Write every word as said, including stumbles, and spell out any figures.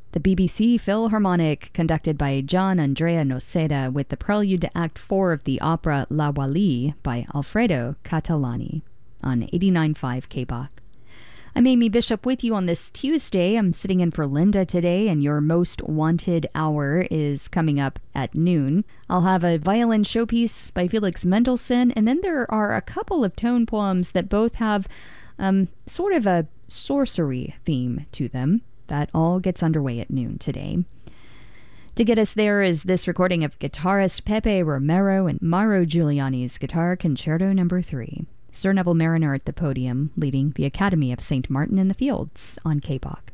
The B B C Philharmonic, conducted by Gian Andrea Noceda, with the prelude to Act four of the opera La Wally by Alfredo Catalani on eighty-nine point five K B O C. I'm Amy Bishop with you on this Tuesday. I'm sitting in for Linda today, and your most wanted hour is coming up at noon. I'll have a violin showpiece by Felix Mendelssohn, and then there are a couple of tone poems that both have um, sort of a sorcery theme to them. That all gets underway at noon today. To get us there is this recording of guitarist Pepe Romero and Mauro Giuliani's Guitar Concerto number three. Sir Neville Mariner at the podium, leading the Academy of Saint Martin in the Fields on K B O C.